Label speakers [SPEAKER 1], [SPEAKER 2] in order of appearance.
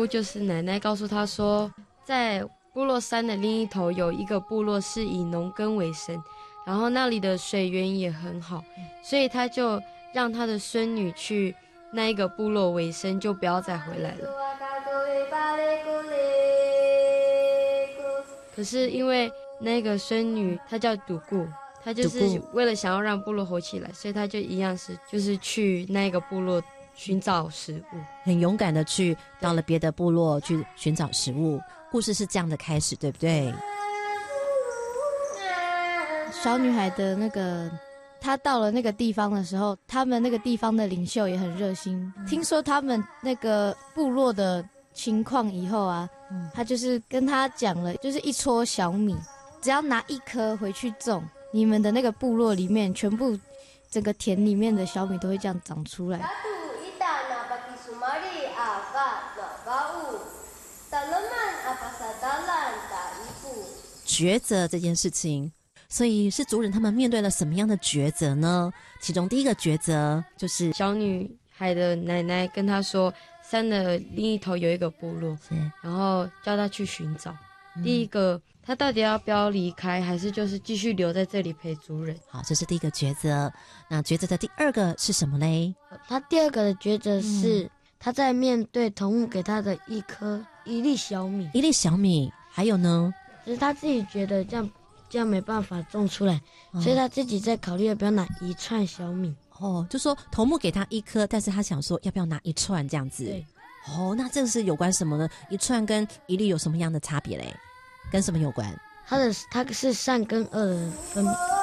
[SPEAKER 1] 姑就是奶奶告诉他说，在部落山的另一头有一个部落是以农耕为生，然后那里的水源也很好，所以他就让他的孙女去那一个部落为生，就不要再回来了。可是因为那个孙女她叫独固，她就是为了想要让部落活起来，所以她就一样是就是去那个部落寻找食物，
[SPEAKER 2] 很勇敢的去到了别的部落去寻找食物。故事是这样的开始，对不对？
[SPEAKER 3] 小女孩的那个她到了那个地方的时候，他们那个地方的领袖也很热心，听说他们那个部落的情况以后啊，他就是跟他讲了，就是一撮小米，只要拿1颗回去种，你们的那个部落里面全部整个田里面的小米都会这样长出来。
[SPEAKER 2] 抉择这件事情，所以是族人他们面对了什么样的抉择呢？其中第一个抉择就是
[SPEAKER 1] 小女孩的奶奶跟她说，山的另一头有一个部落，然后叫她去寻找。第一个，她到底要不要离开，还是就是继续留在这里陪族人？
[SPEAKER 2] 好，这是第一个抉择。那抉择的第二个是什么嘞？
[SPEAKER 4] 她第二个的抉择是，她在面对头目给她的一粒小米，
[SPEAKER 2] 一粒小米，还有呢？
[SPEAKER 4] 只是她自己觉得这样没办法种出来，所以她自己在考虑要不要拿1串小米。
[SPEAKER 2] 就说头目给她1颗，但是她想说要不要拿1串这样子。
[SPEAKER 4] 对。
[SPEAKER 2] 那这个是有关什么呢？1串跟1粒有什么样的差别嘞？跟什么有关？
[SPEAKER 4] 它是善跟恶的分别。